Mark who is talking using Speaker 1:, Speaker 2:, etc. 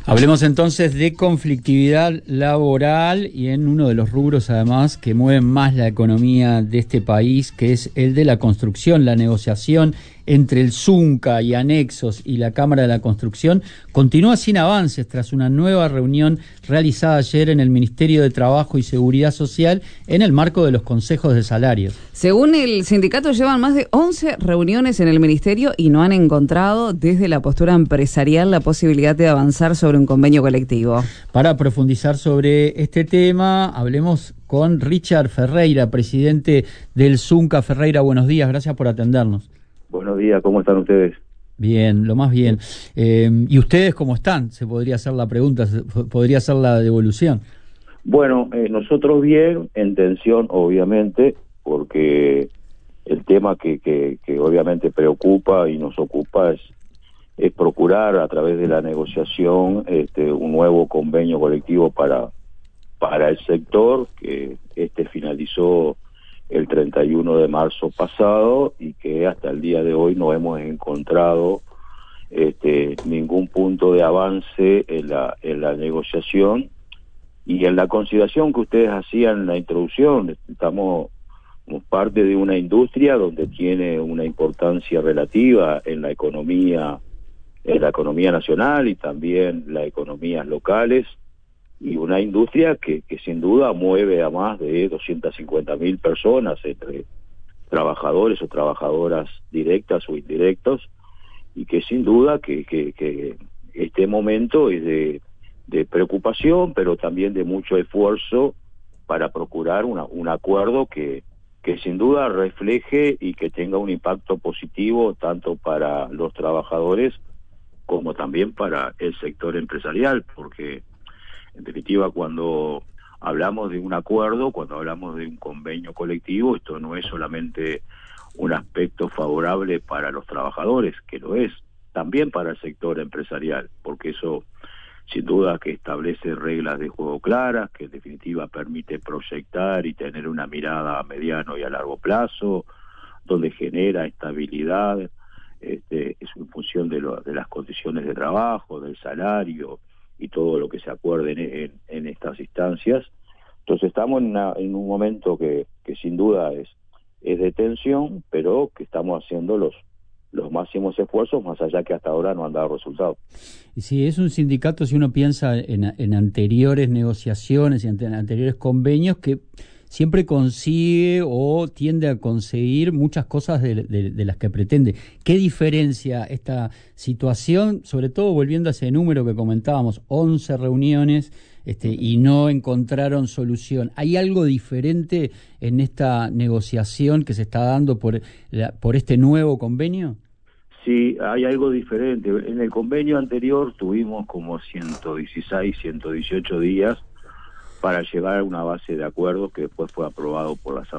Speaker 1: Hablemos entonces de conflictividad laboral y en uno de los rubros además que mueven más la economía de este país, que es el de la construcción. La negociación entre el Zunca y anexos y la Cámara de la Construcción continúa sin avances tras una nueva reunión realizada ayer en el Ministerio de Trabajo y Seguridad Social en el marco de los consejos de salarios.
Speaker 2: Según el sindicato, llevan más de 11 reuniones en el Ministerio y no han encontrado desde la postura empresarial la posibilidad de avanzar sobre un convenio colectivo.
Speaker 1: Para profundizar sobre este tema, hablemos con Richard Ferreira, presidente del Zunca. Ferreira, buenos días, gracias por atendernos.
Speaker 3: Buenos días, ¿cómo están ustedes?
Speaker 1: Bien, lo más bien. ¿Y ustedes cómo están? Se podría hacer la pregunta, podría hacer la devolución.
Speaker 3: Bueno, nosotros bien, en tensión, obviamente, porque el tema que obviamente preocupa y nos ocupa es procurar a través de la negociación un nuevo convenio colectivo para el sector, que finalizó el 31 de marzo pasado y que hasta el día de hoy no hemos encontrado ningún punto de avance en la negociación y en la consideración que ustedes hacían en la introducción. Estamos parte de una industria donde tiene una importancia relativa en la economía nacional y también las economías locales, y una industria que sin duda mueve a más de 250.000 personas, entre trabajadores o trabajadoras directas o indirectos, y que sin duda que este momento es de preocupación, pero también de mucho esfuerzo para procurar un acuerdo que sin duda refleje y que tenga un impacto positivo tanto para los trabajadores como también para el sector empresarial, porque en definitiva, cuando hablamos de un acuerdo, cuando hablamos de un convenio colectivo, esto no es solamente un aspecto favorable para los trabajadores, que lo es, también para el sector empresarial, porque eso sin duda que establece reglas de juego claras, que en definitiva permite proyectar y tener una mirada a mediano y a largo plazo, donde genera estabilidad, es en función de las condiciones de trabajo, del salario y todo lo que se acuerde en estas instancias. Entonces estamos en un momento que sin duda es de tensión, pero que estamos haciendo los máximos esfuerzos, más allá que hasta ahora no han dado resultados.
Speaker 1: Y si es un sindicato, si uno piensa en anteriores negociaciones y en anteriores convenios, que siempre consigue o tiende a conseguir muchas cosas de las que pretende. ¿Qué diferencia esta situación, sobre todo volviendo a ese número que comentábamos, 11 reuniones y no encontraron solución? ¿Hay algo diferente en esta negociación que se está dando por este nuevo convenio?
Speaker 3: Sí, hay algo diferente. En el convenio anterior tuvimos como 116, 118 días para llegar a una base de acuerdo que después fue aprobado por la Asamblea